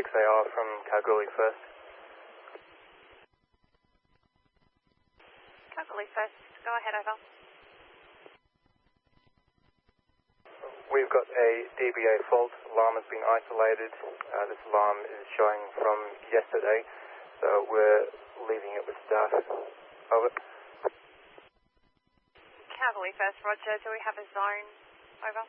6AR from Kalgoorlie First. Kalgoorlie First, go ahead, over. We've got a DBA fault. Alarm has been isolated. This alarm is showing from yesterday, so we're leaving it with staff. Over. Kalgoorlie First, roger. Do we have a zone? Over.